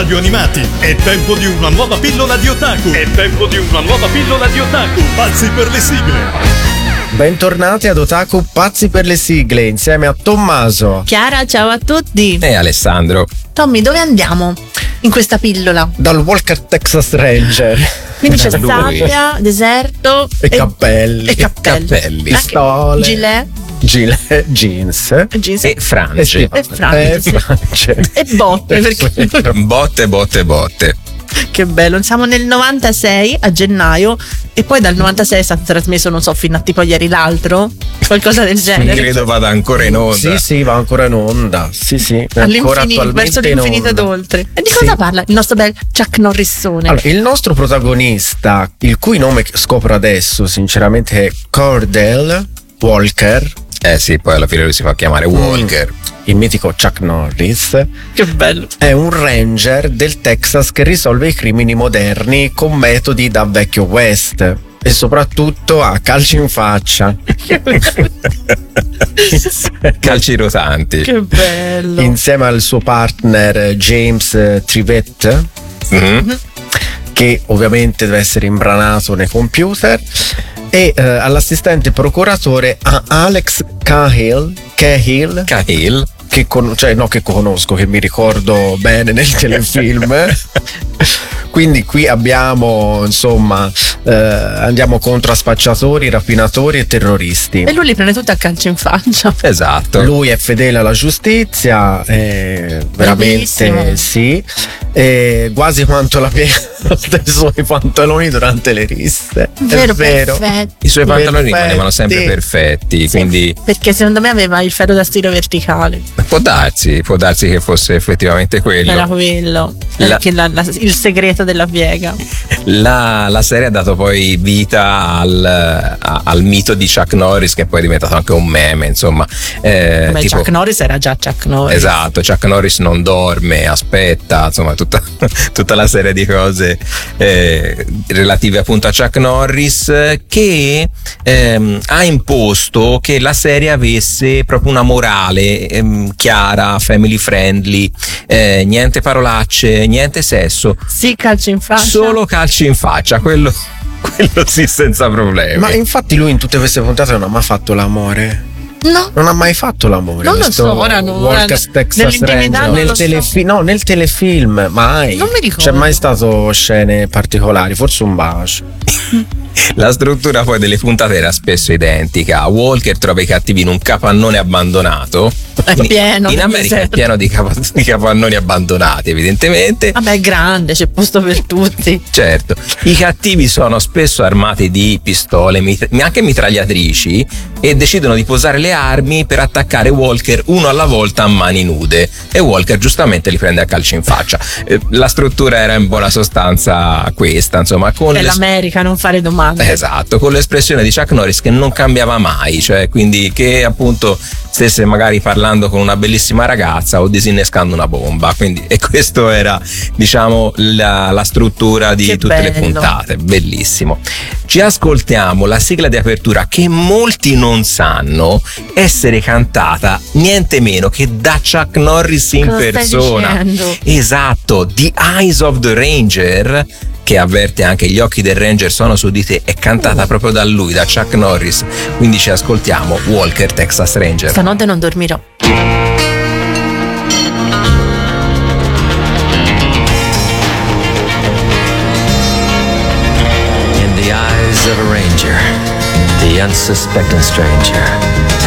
radio animati. È tempo di una nuova pillola di otaku. Pazzi per le sigle. Bentornati ad Otaku Pazzi per le sigle insieme a Tommaso, Chiara, ciao a tutti. E Alessandro. Tommy, dove andiamo in questa pillola? dal Walker Texas Ranger. Quindi c'è Lui. sabbia, deserto E cappelli. E cappelli. Cappelli. Pistole. Gilet, Jeans E frange. E frange. E botte, perché Botte. che bello. Siamo nel 96 a gennaio e poi dal 96 è stato trasmesso, non so, fino a tipo ieri l'altro, qualcosa del genere. Credo vada ancora in onda. Sì, va ancora in onda. Sì, è ancora All'infinito, attualmente verso l'infinito in ed onda. oltre. E di Sì. cosa parla il nostro bel Chuck Norrisone? Allora, il nostro protagonista, il cui nome scopro adesso, sinceramente, è Cordell Walker, Sì, poi alla fine lui si fa chiamare Walker. il mitico Chuck Norris, Che bello. è un ranger del Texas che risolve i crimini moderni con metodi da vecchio West e soprattutto a calci in faccia. Calci rotanti. Che bello. Insieme al suo partner James Trivette, Mhm. che ovviamente deve essere imbranato nei computer, e all'assistente procuratore Alex Cahill Cahill. che conosco, che mi ricordo bene nel telefilm. Quindi qui abbiamo, insomma, andiamo contro a spacciatori, rapinatori e terroristi. E lui li prende tutti a calcio in faccia. Esatto. Lui è fedele alla giustizia, veramente Bravissimo. sì, quasi quanto la piega dei suoi pantaloni durante le risse. Vero, è vero. perfetto. I suoi pantaloni Perfetti. rimanevano sempre perfetti, quindi Perché secondo me aveva il ferro da stiro verticale. può darsi che fosse effettivamente quello. Era quello. La- Perché il segreto della piega. La serie ha dato poi vita al mito di Chuck Norris, che poi è diventato anche un meme, insomma. Beh, Tipo- Chuck Norris era già Chuck Norris. Esatto, Chuck Norris non dorme, aspetta, insomma tutta la serie di cose relative appunto a Chuck Norris, che ha imposto che la serie avesse proprio una morale chiara, family friendly, niente parolacce, niente sesso, Sì, calcio in faccia. solo calci in faccia, quello sì, senza problemi. Ma infatti lui in tutte queste puntate non ha mai fatto l'amore. No. Non ha mai fatto l'amore. Non lo questo so, ora non- Walker Texas nell'intimità Ranger. non Nel lo so. no, nel telefilm mai. Non mi ricordo. C'è mai stato scene particolari, forse un bacio. La struttura poi delle puntate era spesso identica. Walker trova i cattivi in un capannone abbandonato. È pieno In di America è deserto. pieno di capannoni abbandonati, evidentemente. Vabbè, è grande, c'è posto per tutti. Certo, i cattivi sono spesso armati di pistole, anche mitragliatrici, e decidono di posare le armi per attaccare Walker uno alla volta a mani nude, e Walker giustamente li prende a calci in faccia. La struttura era in buona sostanza questa, insomma, con È l'America, non fare domande. Esatto, con l'espressione di Chuck Norris che non cambiava mai, cioè quindi che appunto stesse magari parlando con una bellissima ragazza o disinnescando una bomba, quindi, e questo era, diciamo, la struttura di Che tutte le bello. puntate. Bellissimo. Ci ascoltiamo la sigla di apertura, che molti non sanno essere cantata niente meno che da Chuck Norris in Cosa stai persona. dicendo? Esatto, The Eyes of the Ranger, che avverte anche gli occhi del Ranger sono su di te, è cantata proprio da lui, da Chuck Norris. Quindi ci ascoltiamo Walker Texas Ranger. Stanotte non dormirò. In the eyes of a ranger, the unsuspecting stranger